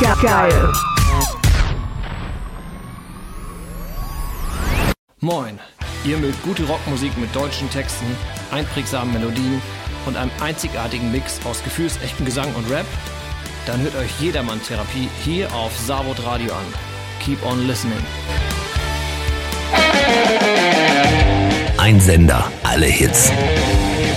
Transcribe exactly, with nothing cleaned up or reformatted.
Geil. Moin, ihr mögt gute Rockmusik mit deutschen Texten, einprägsamen Melodien und einem einzigartigen Mix aus gefühlsechtem Gesang und Rap? Dann hört euch Jedermann-Therapie hier auf Savod Radio an. Keep on listening. Ein Sender, alle Hits.